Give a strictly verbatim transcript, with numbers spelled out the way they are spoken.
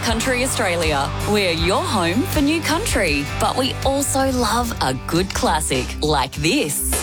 Country Australia. We're your home for new country, but we also love a good classic like this.